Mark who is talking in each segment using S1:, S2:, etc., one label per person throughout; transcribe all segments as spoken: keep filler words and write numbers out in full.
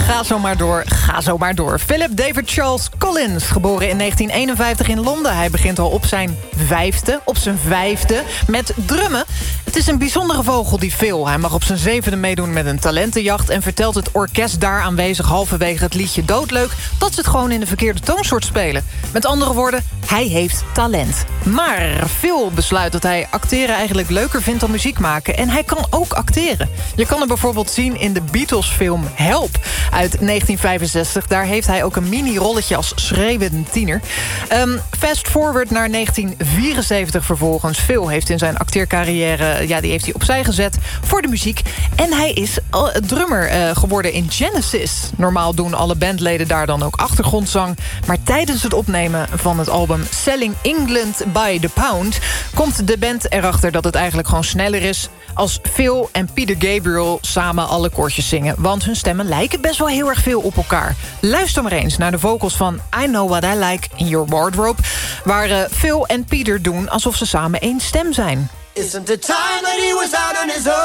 S1: Ga zo maar door, ga zo maar door. Philip David Charles Collins, geboren in negentien eenenvijftig in Londen. Hij begint al op zijn vijfde, op zijn vijfde, met drummen. Het is een bijzondere vogel, die Phil. Hij mag op zijn zevende meedoen met een talentenjacht... en vertelt het orkest daar aanwezig halverwege het liedje Doodleuk... dat ze het gewoon in de verkeerde toonsoort spelen. Met andere woorden, hij heeft talent. Maar Phil besluit dat hij acteren eigenlijk leuker vindt dan muziek maken... en hij kan ook acteren. Je kan hem bijvoorbeeld zien in de Beatles-film Help uit negentien vijfenzestig. Daar heeft hij ook een mini-rolletje als schreeuwende tiener. Um, fast forward naar negentien vierenzeventig vervolgens. Phil heeft in zijn acteercarrière, ja, die heeft hij opzij gezet voor de muziek. En hij is uh, drummer uh, geworden in Genesis. Normaal doen alle bandleden daar dan ook achtergrondzang. Maar tijdens het opnemen van het album Selling England by the Pound... komt de band erachter dat het eigenlijk gewoon sneller is... als Phil en Peter Gabriel samen alle koortjes zingen. Want hun stemmen lijken best wel heel erg veel op elkaar. Luister maar eens naar de vocals van I Know What I Like in Your Wardrobe... waar uh, Phil en Peter doen alsof ze samen één stem zijn.
S2: Isn't the time that he was out on his own?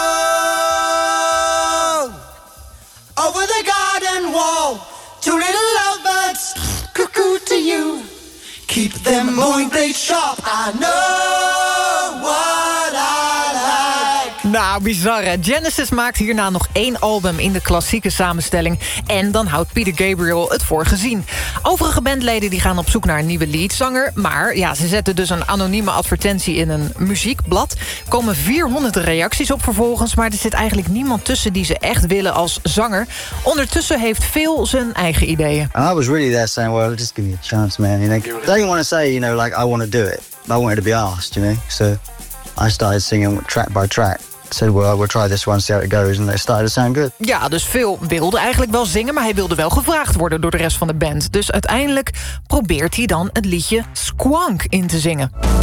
S2: Over the garden wall, two little lovebirds, cuckoo to you. Keep them mowing blades sharp, I know what I like.
S1: Nou, bizar hè. Genesis maakt hierna nog één album in de klassieke samenstelling... en dan houdt Peter Gabriel het voor gezien. Overige bandleden die gaan op zoek naar een nieuwe leadzanger... maar ja, ze zetten dus een anonieme advertentie in een muziekblad. Er komen vierhonderd reacties op vervolgens... maar er zit eigenlijk niemand tussen die ze echt willen als zanger. Ondertussen heeft Phil zijn eigen ideeën.
S3: And I was really there saying, well, just give me a chance, man. You know, I don't want to say, you know, like, I want to do it. I wanted to be asked, you know. So I started singing track by track. Said, well, we'll try this one, see how it goes. And it started to sound good.
S1: Ja, dus Phil wilde eigenlijk wel zingen... maar hij wilde wel gevraagd worden door de rest van de band. Dus uiteindelijk probeert hij dan het liedje Squonk in te zingen.